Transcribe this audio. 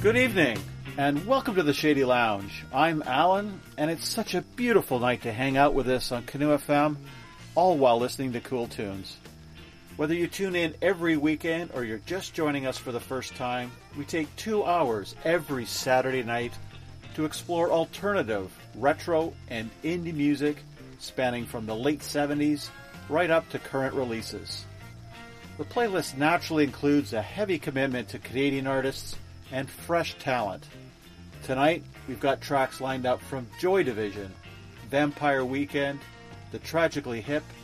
Good evening, and welcome to the Shady Lounge. I'm Alan, and it's such a beautiful night to hang out with us on Canoe FM, all while listening to cool tunes. Whether you tune in every weekend or you're just joining us for the first time, we take 2 hours every Saturday night to explore alternative, retro, and indie music spanning from the late 70s right up to current releases. The playlist naturally includes a heavy commitment to Canadian artists and fresh talent. Tonight, we've got tracks lined up from Joy Division, Vampire Weekend, The Tragically Hip,